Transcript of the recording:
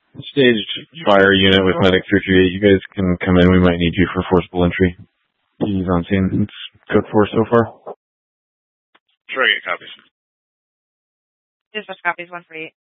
Staged fire unit with medic 338. You guys can come in. We might need you for forcible entry. He's on scene. It's code 4 so far. Sure, I get copies. Dispatch copies 148.